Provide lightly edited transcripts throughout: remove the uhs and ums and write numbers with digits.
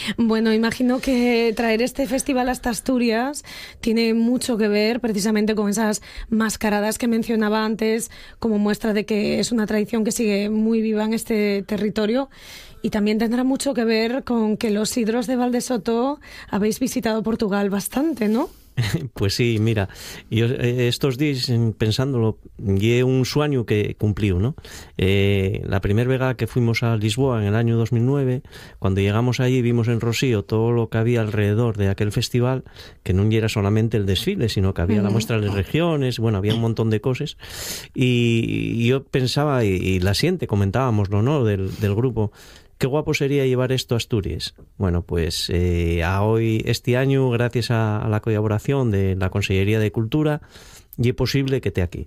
Bueno, imagino que traer este festival hasta Asturias tiene mucho que ver precisamente con esas mascaradas que mencionaba antes, como muestra de que es una tradición que sigue muy viva en este territorio. Y también tendrá mucho que ver con que los Sidros de Valdesoto habéis visitado Portugal bastante, ¿no? Pues sí, mira, yo estos días pensándolo, lle un sueño que cumplió, ¿no? La primera vez que fuimos a Lisboa en el año 2009, cuando llegamos allí vimos en Rocío todo lo que había alrededor de aquel festival, que no era solamente el desfile, sino que había la muestra de las regiones, bueno, había un montón de cosas, y yo pensaba, y la siente, comentábamoslo, ¿no?, del grupo, qué guapo sería llevar esto a Asturias. Bueno, pues este año, gracias a la colaboración de la Consellería de Cultura, y es posible que esté aquí.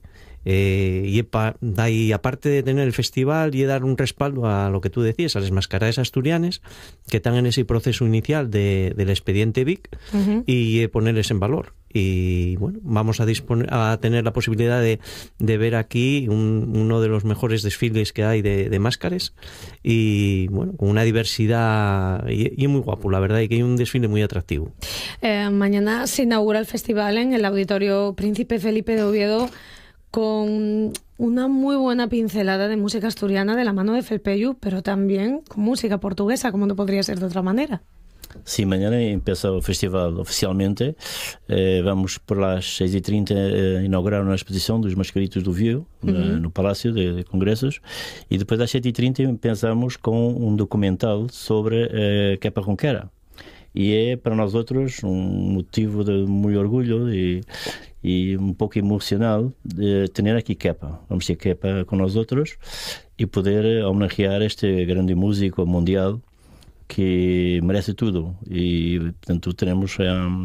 Y aparte de tener el festival y dar un respaldo a lo que tú decías, a las mascaradas asturianas que están en ese proceso inicial del expediente Vic, y ponerles en valor. Y bueno, vamos a tener la posibilidad de ver aquí uno de los mejores desfiles que hay de máscaras, y bueno, con una diversidad y muy guapo, la verdad, y que hay un desfile muy atractivo. Mañana se inaugura el festival en el Auditorio Príncipe Felipe de Oviedo, con una muy buena pincelada de música asturiana de la mano de Felpeyu, pero también con música portuguesa, como no podría ser de otra manera. Sí, mañana empieza el festival oficialmente. Vamos por las 6h30 inaugurar una exposición dos Mascaritos do Oviedo no Palácio de Congressos, e depois das 7h30 pensamos com um documental sobre Kepa Junquera. E é para nós outros um motivo de muito orgulho e um pouco emocional de ter aqui Kepa. Vamos ter Kepa com nós outros e poder homenagear este grande músico mundial que merece tudo. E, portanto, teremos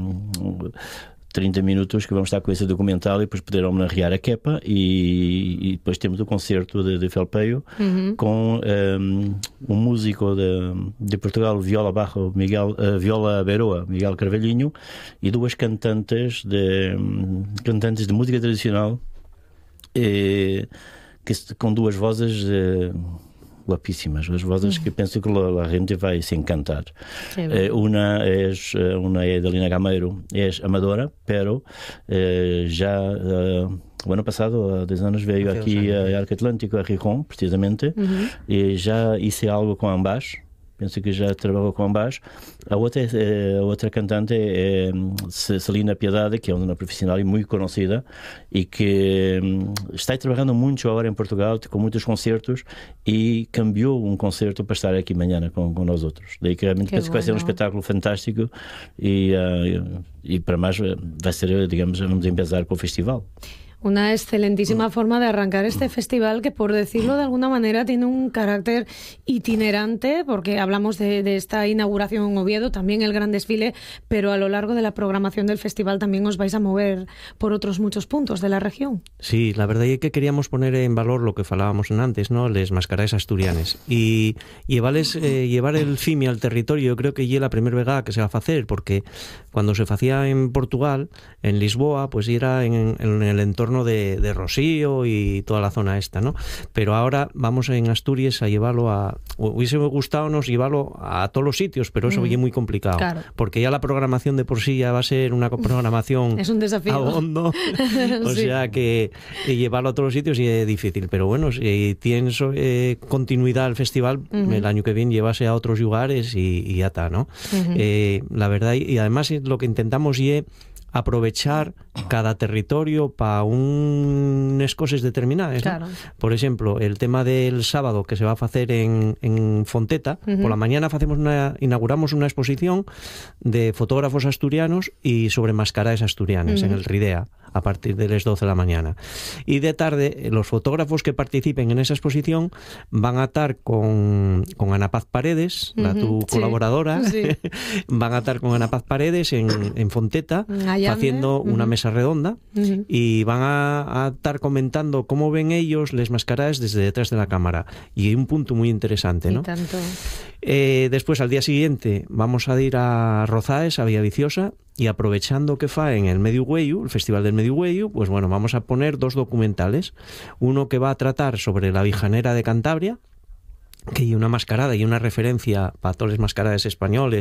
30 minutos que vamos estar com esse documental e depois poder homenagear a Kepa, e depois temos o concerto de Felpeio com um músico de Portugal, Viola Barro, Viola Beroa, Miguel Carvalhinho, e duas cantantes de música tradicional com duas vozes guapísimas, as vozes que penso que a gente vai se encantar. Una é de Lina Gameiro, é amadora, pero já o ano passado, há 10 anos, veio aqui a Arco Atlântico, a Rijon, precisamente, e já hice algo com Ambás. Penso que já trabalhou com Ambás. A outra cantante é Celina Piedade, que é uma profissional e muito conhecida, e que está trabalhando muito agora em Portugal, com muitos concertos, e cambiou um concerto para estar aqui amanhã com nós outros. Daí que realmente penso que vai ser um espetáculo fantástico, e para mais vai ser, digamos, vamos empezar com o festival. Una excelentísima forma de arrancar este festival que, por decirlo de alguna manera, tiene un carácter itinerante, porque hablamos de esta inauguración en Oviedo, también el gran desfile, pero a lo largo de la programación del festival también os vais a mover por otros muchos puntos de la región. Sí, la verdad es que queríamos poner en valor lo que falábamos antes, ¿no?, les mascaradas asturianes, y llevar el FIMI al territorio. Yo creo que es la primera vez que se va a hacer, porque cuando se hacía en Portugal, en Lisboa, pues era en el entorno de Rocío y toda la zona esta, ¿no? Pero ahora vamos en Asturias a llevarlo hubiese gustado nos llevarlo a todos los sitios, pero eso es muy complicado, claro, porque ya la programación de por sí ya va a ser una programación es un desafío a hondo, o sea que llevarlo a todos los sitios es difícil, pero bueno, si tienes continuidad el festival, el año que viene llevase a otros lugares y ya está, ¿no? La verdad, y además lo que intentamos es aprovechar cada territorio para unas cosas determinadas, ¿no? Claro. Por ejemplo, el tema del sábado que se va a hacer en Fonteta, por la mañana inauguramos una exposición de fotógrafos asturianos y sobre mascaradas asturianas en el Ridea, a partir de las 12 de la mañana. Y de tarde, los fotógrafos que participen en esa exposición van a estar con Ana Paz Paredes, tu colaboradora, van a estar con Ana Paz Paredes en Fonteta, haciendo una mesa redonda, y van a estar comentando cómo ven ellos las mascaradas desde detrás de la cámara. Y hay un punto muy interesante, ¿no? Tanto. Después, al día siguiente, vamos a ir a Rozaes, a Villaviciosa, y aprovechando que fa en el Mediugueyu, el Festival del Mediugueyu, pues bueno, vamos a poner dos documentales. Uno que va a tratar sobre la Vijanera de Cantabria, que hay una mascarada y una referencia para todas las mascaradas españoles